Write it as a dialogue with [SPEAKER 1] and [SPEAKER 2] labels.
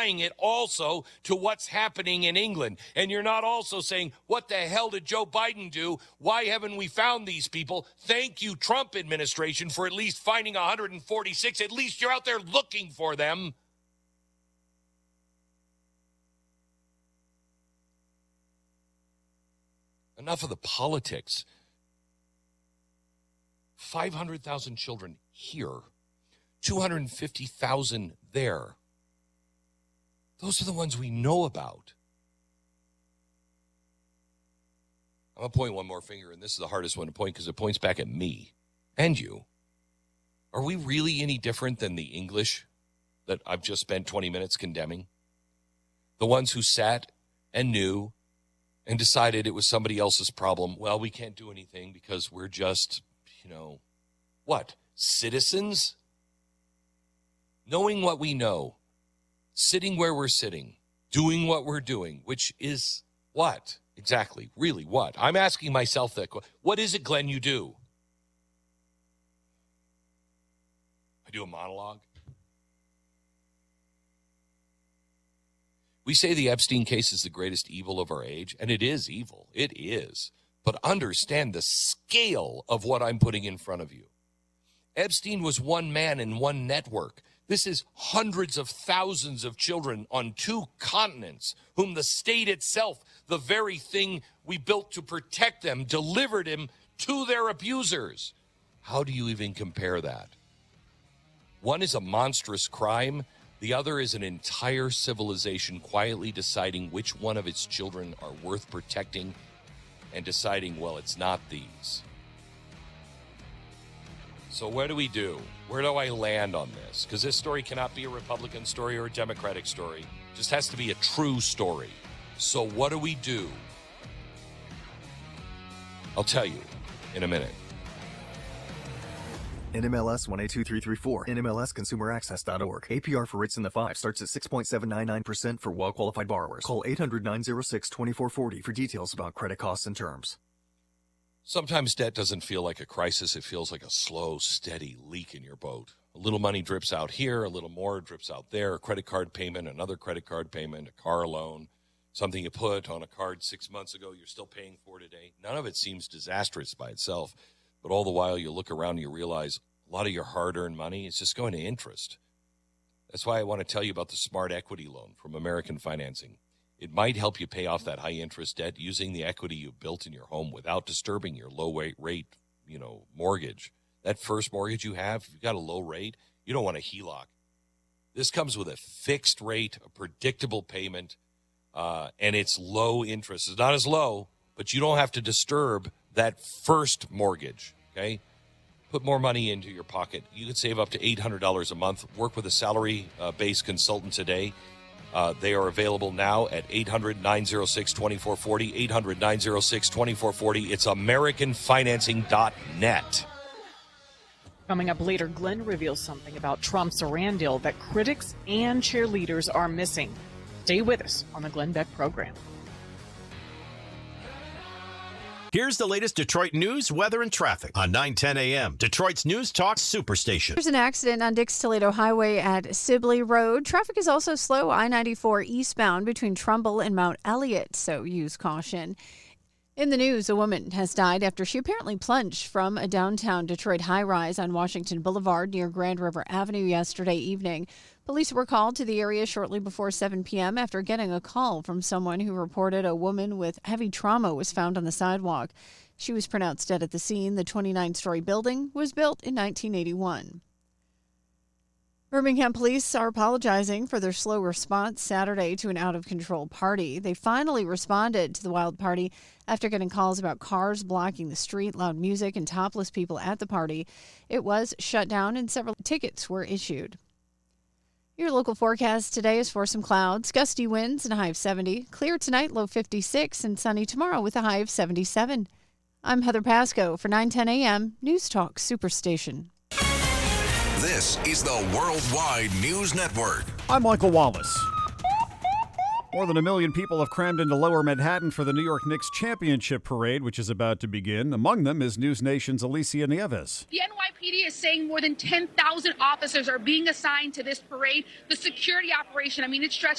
[SPEAKER 1] applying it also to what's happening in England. And you're not also saying, what the hell did Joe Biden do? Why haven't we found these people? Thank you, Trump administration, for at least finding 146. At least you're out there looking for them. Enough of the politics. 500,000 children here, 250,000 there. Those are the ones we know about. I'm going to point one more finger, and this is the hardest one to point because it points back at me and you. Are we really any different than the English that I've just spent 20 minutes condemning? The ones who sat and knew and decided it was somebody else's problem. Well, we can't do anything because we're just, what? Citizens? Knowing what we know, sitting where we're sitting, doing what we're doing, which is what? Exactly. Really what? I'm asking myself that question. What is it, Glenn, you do? I do a monologue. We say the Epstein case is the greatest evil of our age, and it is evil. It is. But understand the scale of what I'm putting in front of you. Epstein was one man in one network. This is hundreds of thousands of children on 2 continents whom the state itself, the very thing we built to protect them, delivered him to their abusers. How do you even compare that? One is a monstrous crime. The other is an entire civilization quietly deciding which one of its children are worth protecting and deciding, well, it's not these. So what do we do? Where do I land on this? Because this story cannot be a Republican story or a Democratic story. It just has to be a true story. So what do we do? I'll tell you in a minute.
[SPEAKER 2] NMLS 182334. NMLSConsumerAccess.org. APR for rates in the 5 starts at 6.799% for well-qualified borrowers. Call 800-906-2440 for details about credit costs and terms.
[SPEAKER 1] Sometimes debt doesn't feel like a crisis. It feels like a slow, steady leak in your boat. A little money drips out here, a little more drips out there. A credit card payment, another credit card payment, a car loan, something you put on a card 6 months ago you're still paying for today. None of it seems disastrous by itself. But all the while you look around and you realize a lot of your hard-earned money is just going to interest. That's why I want to tell you about the Smart Equity Loan from American Financing. It might help you pay off that high-interest debt using the equity you built in your home without disturbing your low-rate mortgage. That first mortgage you have, if you've got a low rate, you don't want a HELOC. This comes with a fixed rate, a predictable payment, and it's low interest. It's not as low, but you don't have to disturb that first mortgage, okay? Put more money into your pocket. You could save up to $800 a month. Work with a salary-based consultant today. They are available now at 800-906-2440, 800-906-2440. It's AmericanFinancing.net.
[SPEAKER 3] Coming up later, Glenn reveals something about Trump's Iran deal that critics and cheerleaders are missing. Stay with us on the Glenn Beck program.
[SPEAKER 4] Here's the latest Detroit news, weather, and traffic on 9:10 a.m. Detroit's News Talk Superstation.
[SPEAKER 5] There's an accident on Dix-Toledo Highway at Sibley Road. Traffic is also slow I-94 eastbound between Trumbull and Mount Elliott, so use caution. In the news, a woman has died after she apparently plunged from a downtown Detroit high-rise on Washington Boulevard near Grand River Avenue yesterday evening. Police were called to the area shortly before 7 p.m. after getting a call from someone who reported a woman with heavy trauma was found on the sidewalk. She was pronounced dead at the scene. The 29-story building was built in 1981. Birmingham police are apologizing for their slow response Saturday to an out-of-control party. They finally responded to the wild party after getting calls about cars blocking the street, loud music, and topless people at the party. It was shut down and several tickets were issued. Your local forecast today is for some clouds, gusty winds, and a high of 70. Clear tonight, low 56, and sunny tomorrow with a high of 77. I'm Heather Pasco for 9:10 a.m. News Talk Superstation.
[SPEAKER 6] This is the Worldwide News Network.
[SPEAKER 7] I'm Michael Wallace. More than 1 million people have crammed into Lower Manhattan for the New York Knicks championship parade, which is about to begin. Among them is News Nation's Alicia Nieves.
[SPEAKER 8] The NYPD is saying more than 10,000 officers are being assigned to this parade. The security operation, it stretches